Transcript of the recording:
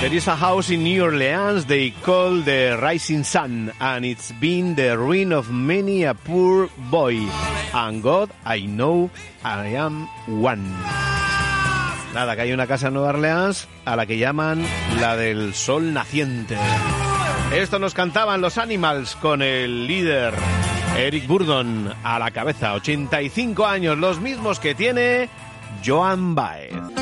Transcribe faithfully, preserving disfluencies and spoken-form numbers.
There is a house in New Orleans they call the Rising Sun, and it's been the ruin of many a poor boy. And God, I know I am one. Nada, que hay una casa en Nueva Orleans a la que llaman la del sol naciente. Esto nos cantaban los Animals con el líder Eric Burdon a la cabeza. ochenta y cinco años, los mismos que tiene Joan Baez.